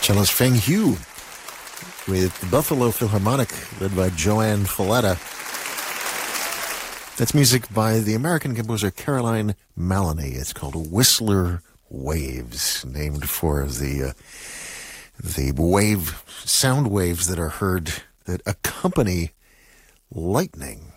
Cellist Feng Hu with the Buffalo Philharmonic, led by Joanne Falletta. That's music by the American composer Caroline Maloney. It's called Whistler Waves, named for the sound waves that are heard that accompany lightning.